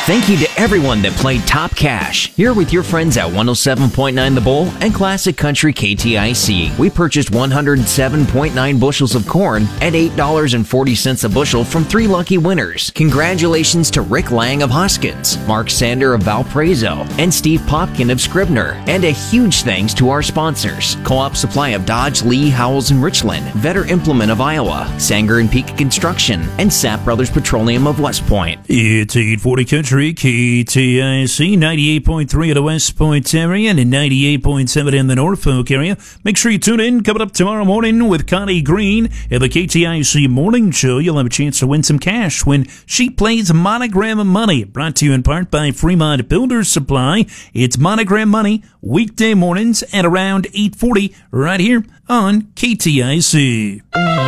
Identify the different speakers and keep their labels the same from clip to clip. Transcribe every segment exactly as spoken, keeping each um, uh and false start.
Speaker 1: Thank you to everyone that played Top Cash. Here with your friends at one oh seven point nine The Bull and Classic Country K T I C. We purchased one hundred seven point nine bushels of corn at eight dollars and forty cents a bushel from three lucky winners. Congratulations to Rick Lang of Hoskins, Mark Sander of Valparaiso, and Steve Popkin of Scribner. And a huge thanks to our sponsors: Co-op Supply of Dodge, Lee, Howells, and Richland, Vetter Implement of Iowa, Sanger and Peak Construction, and Sapp Brothers Petroleum of West Point.
Speaker 2: It's eight forty Country, K T I C, ninety-eight point three in the West Point area and ninety-eight point seven in the Norfolk area. Make sure you tune in. Coming up tomorrow morning with Connie Green at the K T I C Morning Show, you'll have a chance to win some cash when she plays Monogram Money. Brought to you in part by Fremont Builders Supply. It's Monogram Money, weekday mornings at around eight forty, right here on K T I C.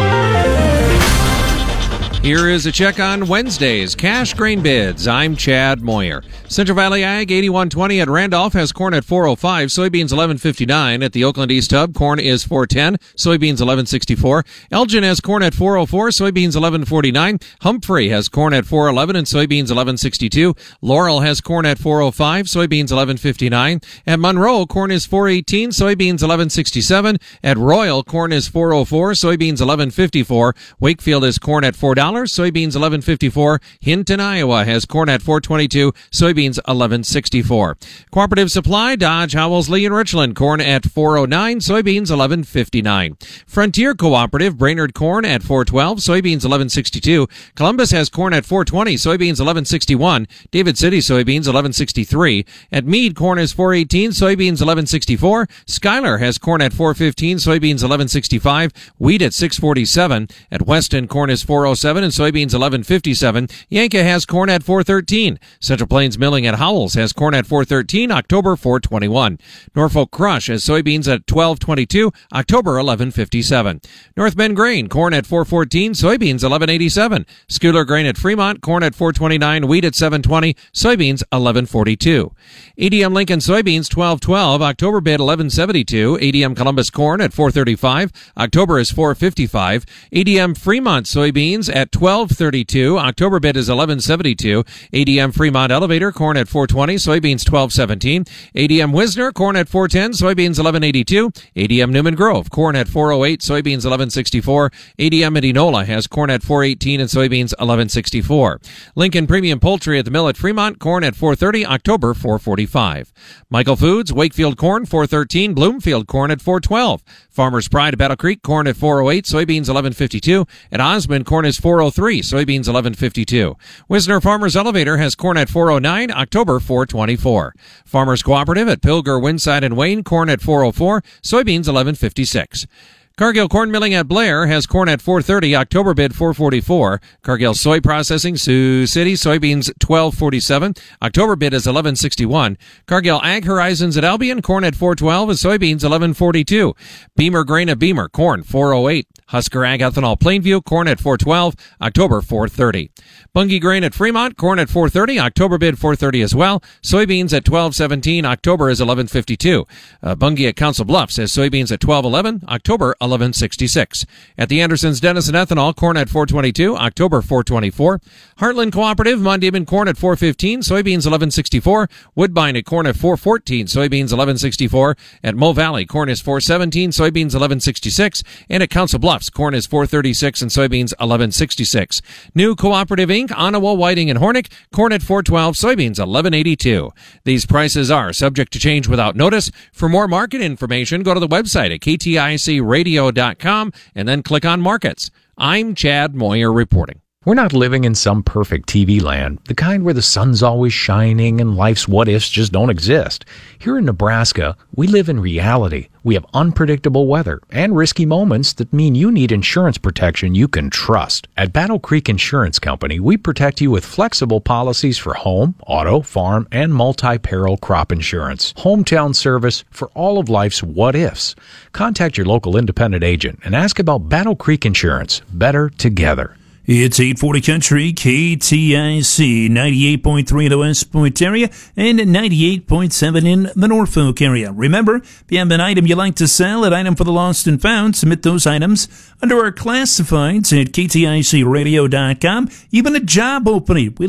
Speaker 3: Here is a check on Wednesday's cash grain bids. I'm Chad Moyer. Central Valley Ag eighty-one twenty at Randolph has corn at four oh five, soybeans eleven fifty-nine. At the Oakland East Hub, corn is four ten, soybeans eleven sixty-four. Elgin has corn at four oh four, soybeans eleven forty-nine. Humphrey has corn at four eleven and soybeans eleven sixty-two. Laurel has corn at four oh five, soybeans eleven fifty-nine. At Monroe, corn is four eighteen, soybeans eleven sixty-seven. At Royal, corn is four oh four, soybeans eleven fifty-four. Wakefield is corn at four dollars. Soybeans eleven fifty-four. Hinton, Iowa has corn at four twenty-two, soybeans eleven sixty-four. Cooperative Supply, Dodge, Howells, Lee, and Richland, corn at four oh nine, soybeans eleven fifty-nine. Frontier Cooperative, Brainerd corn at four twelve, soybeans eleven sixty-two. Columbus has corn at four twenty, soybeans eleven sixty-one. David City soybeans eleven sixty-three. At Meade, corn is four eighteen, soybeans eleven sixty-four. Schuyler has corn at four fifteen, soybeans eleven sixty-five. Wheat at six forty-seven. At Weston, corn is four oh seven and soybeans eleven fifty-seven. Yanka has corn at four thirteen. Central Plains Milling at Howells has corn at four thirteen, October four twenty-one. Norfolk Crush has soybeans at twelve twenty-two, October eleven fifty-seven. North Bend Grain, corn at four fourteen, soybeans eleven eighty-seven. Schuyler Grain at Fremont, corn at four twenty-nine, wheat at seven twenty, soybeans eleven forty-two. A D M Lincoln soybeans twelve twelve, October bid eleven seventy-two. A D M Columbus corn at four thirty-five, October is four fifty-five. A D M Fremont soybeans at twelve thirty-two, October bid is eleven seventy-two. A D M Fremont Elevator corn at four twenty, soybeans twelve seventeen. A D M Wisner corn at four ten, soybeans eleven eighty-two. A D M Newman Grove corn at four oh eight, soybeans eleven sixty-four. A D M Medinola has corn at four eighteen and soybeans eleven sixty-four. Lincoln Premium Poultry at the mill at Fremont, corn at four thirty, October four forty-five. Michael Foods, Wakefield corn four thirteen, Bloomfield corn at four twelve. Farmers Pride at Battle Creek corn at four oh eight, soybeans eleven fifty-two. At Osmond, corn is four oh three, soybeans eleven fifty-two. Wisner Farmers Elevator has corn at four oh nine, October four twenty-four. Farmers Cooperative at Pilger, Winside, and Wayne, corn at four oh four, soybeans eleven fifty-six. Cargill Corn Milling at Blair has corn at four thirty, October bid four forty-four. Cargill Soy Processing, Sioux City, soybeans twelve forty-seven, October bid is eleven sixty-one. Cargill Ag Horizons at Albion, corn at four twelve and soybeans eleven forty-two. Beamer Grain at Beamer, corn four oh eight. Husker Ag Ethanol Plainview, corn at four twelve, October four thirty. Bunge Grain at Fremont, corn at four thirty, October bid four thirty as well. Soybeans at twelve seventeen, October is eleven fifty-two. Uh, Bunge at Council Bluffs has soybeans at twelve eleven, October eleven sixty-six. At the Andersons Denison Ethanol, corn at four twenty-two, October four twenty-four. Heartland Cooperative, Mondayman corn at four fifteen, soybeans eleven sixty-four. Woodbine at corn at four fourteen, soybeans eleven sixty-four. At Mo Valley, corn is four seventeen, soybeans eleven sixty-six. And at Council Bluffs, corn is four thirty-six and soybeans eleven sixty-six. New Cooperative Incorporated, Onawa, Whiting, and Hornick, corn at four twelve, soybeans eleven eighty-two. These prices are subject to change without notice. For more market information, go to the website at k t i c radio dot com and then click on Markets. I'm Chad Moyer reporting.
Speaker 4: We're not living in some perfect T V land, the kind where the sun's always shining and life's what-ifs just don't exist. Here in Nebraska, we live in reality. We have unpredictable weather and risky moments that mean you need insurance protection you can trust. At Battle Creek Insurance Company, we protect you with flexible policies for home, auto, farm, and multi-peril crop insurance. Hometown service for all of life's what-ifs. Contact your local independent agent and ask about Battle Creek Insurance. Better together.
Speaker 2: It's eight forty Country, K T I C, ninety-eight point three in the West Point area and ninety-eight point seven in the Norfolk area. Remember, if you have an item you like to sell, an item for the lost and found, submit those items under our classifieds at k t i c radio dot com. Even a job opening. We